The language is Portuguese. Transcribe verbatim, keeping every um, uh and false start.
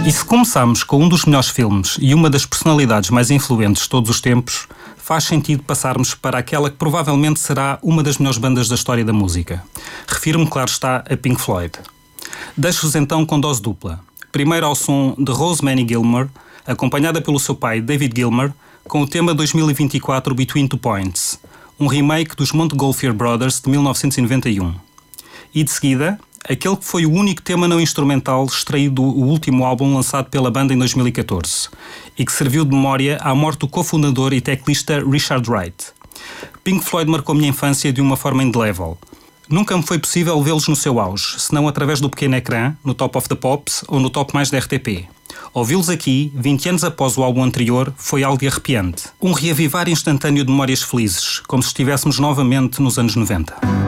E se começamos com um dos melhores filmes e uma das personalidades mais influentes de todos os tempos, faz sentido passarmos para aquela que provavelmente será uma das melhores bandas da história da música. Refiro-me, claro está, a Pink Floyd. Deixo-vos então com dose dupla. Primeiro ao som de Rosemary Gilmore, acompanhada pelo seu pai David Gilmour, com o tema dois mil e vinte e quatro Between Two Points, um remake dos Montgolfier Brothers de mil novecentos e noventa e um. E de seguida, aquele que foi o único tema não instrumental extraído do último álbum lançado pela banda em dois mil e catorze e que serviu de memória à morte do cofundador e teclista Richard Wright. Pink Floyd marcou a minha infância de uma forma indelével. Nunca me foi possível vê-los no seu auge, senão através do pequeno ecrã, no Top of the Pops ou no Top Mais da R T P. Ouvi-los aqui, vinte anos após o álbum anterior, foi algo de arrepiante. Um reavivar instantâneo de memórias felizes, como se estivéssemos novamente nos anos noventa.